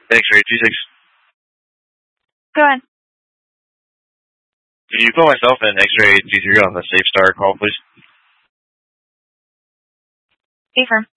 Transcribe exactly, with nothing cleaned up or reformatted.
X-ray G six. Go ahead. Can you put myself and X-ray G three on the Safe Star call, please? Affirm.